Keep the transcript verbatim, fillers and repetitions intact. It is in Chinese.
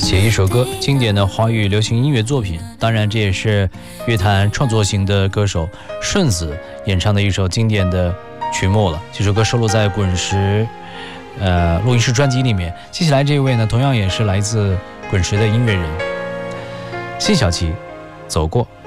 写一首歌，经典的华语流行音乐作品，当然这也是乐坛创作型的歌手顺子演唱的一首经典的曲目了。这首歌收录在滚石呃录音室专辑里面。接下来这位呢，同样也是来自滚石的音乐人辛晓琪，走过。